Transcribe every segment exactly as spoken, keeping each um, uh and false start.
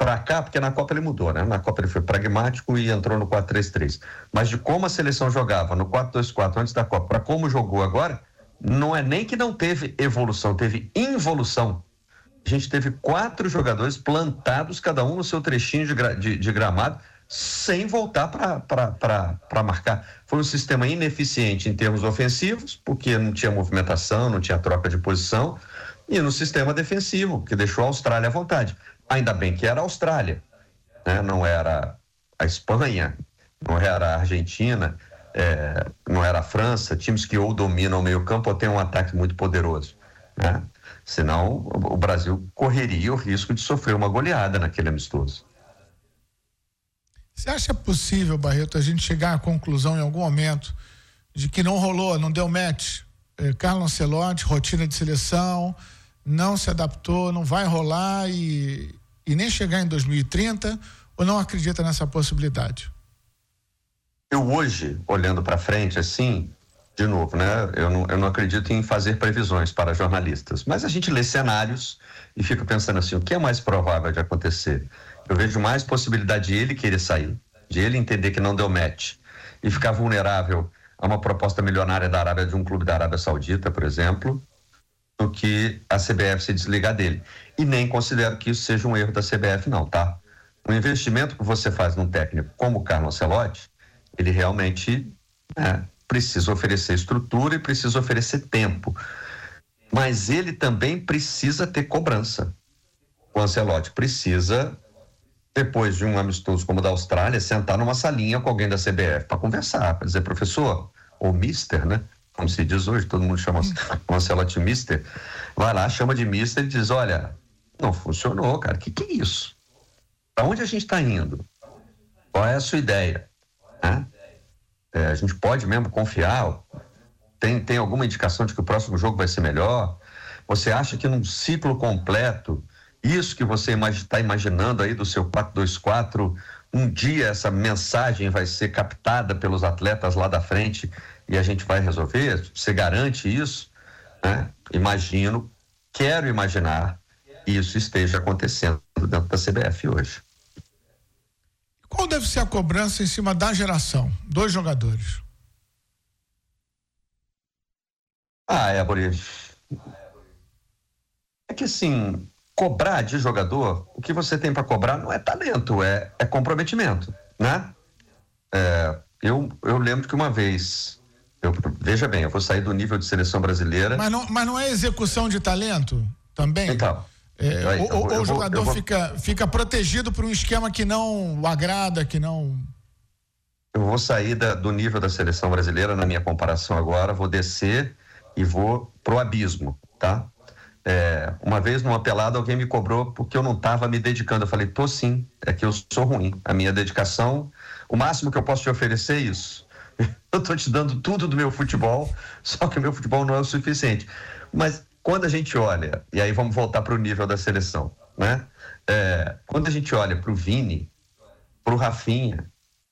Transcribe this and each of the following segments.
para cá, porque na Copa ele mudou, né? Na Copa ele foi pragmático e entrou no quatro três três. Mas de como a seleção jogava no quatro dois quatro antes da Copa, para como jogou agora, não é nem que não teve evolução, teve involução. A gente teve quatro jogadores plantados, cada um no seu trechinho de, gra, de, de gramado, sem voltar para marcar. Foi um sistema ineficiente em termos ofensivos, porque não tinha movimentação, não tinha troca de posição, e no sistema defensivo, que deixou a Austrália à vontade. Ainda bem que era a Austrália, né? Não era a Espanha, não era a Argentina, é, não era a França, times que ou dominam o meio campo ou têm um ataque muito poderoso, né? Senão o Brasil correria o risco de sofrer uma goleada naquele amistoso. Você acha possível, Barreto, a gente chegar à conclusão em algum momento de que não rolou, não deu match? É, Carlo Ancelotti, rotina de seleção, não se adaptou, não vai rolar e, e nem chegar em dois mil e trinta, ou não acredita nessa possibilidade? Eu hoje, olhando para frente assim, de novo, né? Eu não, eu não acredito em fazer previsões para jornalistas, mas a gente lê cenários e fica pensando assim, o que é mais provável de acontecer? Eu vejo mais possibilidade de ele querer sair, de ele entender que não deu match e ficar vulnerável a uma proposta milionária da Arábia, de um clube da Arábia Saudita, por exemplo, do que a C B F se desligar dele. E nem considero que isso seja um erro da C B F, não, tá? O investimento que você faz num técnico como o Carlo Ancelotti, ele realmente, né, precisa oferecer estrutura e precisa oferecer tempo. Mas ele também precisa ter cobrança. O Ancelotti precisa, depois de um amistoso como o da Austrália, sentar numa salinha com alguém da C B F para conversar, para dizer, professor, ou mister, né? Como se diz hoje, todo mundo chama o Ancelotti mister. Vai lá, chama de mister e diz, olha, não funcionou, cara, o que, que é isso? Para onde a gente está indo? Qual é a sua ideia? Né? É, a gente pode mesmo confiar? Tem, tem alguma indicação de que o próximo jogo vai ser melhor? Você acha que num ciclo completo, isso que você está imaginando aí do seu quatro dois quatro, um dia essa mensagem vai ser captada pelos atletas lá da frente e a gente vai resolver? Você garante isso? Né? Imagino, quero imaginar que isso esteja acontecendo dentro da C B F hoje. Qual deve ser a cobrança em cima da geração? Dois jogadores. Ah, é, Boris. É que assim, cobrar de jogador, o que você tem para cobrar não é talento, é, é comprometimento, né? É, eu, eu lembro que uma vez, eu, veja bem, eu vou sair do nível de seleção brasileira. Mas não, mas não é execução de talento também? Então. É, aí, ou vou, ou o jogador vou, fica, fica protegido por um esquema que não o agrada, que não... Eu vou sair da, do nível da seleção brasileira na minha comparação agora, vou descer e vou pro abismo, tá? É, uma vez numa pelada alguém me cobrou porque eu não estava me dedicando. Eu falei, tô sim, é que eu sou ruim. A minha dedicação, o máximo que eu posso te oferecer é isso. Eu tô te dando tudo do meu futebol, só que o meu futebol não é o suficiente. Mas quando a gente olha, e aí vamos voltar para o nível da seleção, né? É, quando a gente olha para o Vini, para o Rafinha,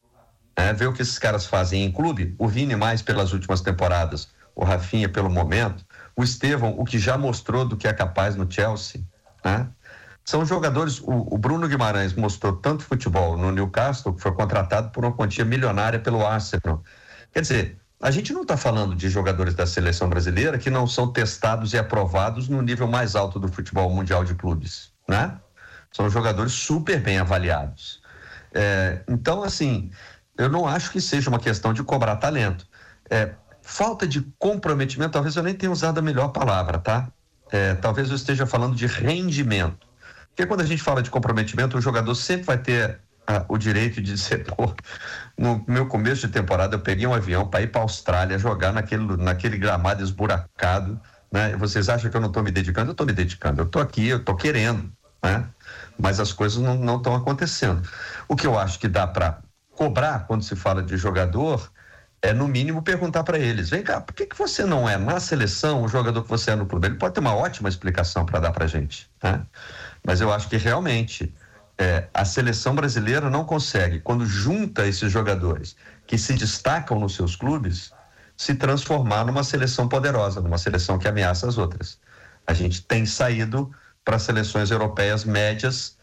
é, ver o que esses caras fazem em clube, o Vini mais pelas últimas temporadas, o Rafinha pelo momento, o Estevão, o que já mostrou do que é capaz no Chelsea, né? São jogadores, o, o Bruno Guimarães mostrou tanto futebol no Newcastle, que foi contratado por uma quantia milionária pelo Arsenal. Quer dizer, a gente não está falando de jogadores da seleção brasileira que não são testados e aprovados no nível mais alto do futebol mundial de clubes, né? São jogadores super bem avaliados. É, então, assim, eu não acho que seja uma questão de cobrar talento. É, falta de comprometimento, talvez eu nem tenha usado a melhor palavra, tá? É, talvez eu esteja falando de rendimento. Porque quando a gente fala de comprometimento, o jogador sempre vai ter ah, o direito de dizer, pô, no meu começo de temporada eu peguei um avião para ir para a Austrália, jogar naquele, naquele gramado esburacado, né? Vocês acham que eu não estou me dedicando? Eu estou me dedicando, eu estou aqui, eu estou querendo, né? Mas as coisas não estão acontecendo. O que eu acho que dá para cobrar quando se fala de jogador é, no mínimo, perguntar para eles, vem cá, por que, que você não é na seleção o jogador que você é no clube? Ele pode ter uma ótima explicação para dar para a gente, né? Mas eu acho que realmente é, a seleção brasileira não consegue, quando junta esses jogadores que se destacam nos seus clubes, se transformar numa seleção poderosa, numa seleção que ameaça as outras. A gente tem saído para seleções europeias médias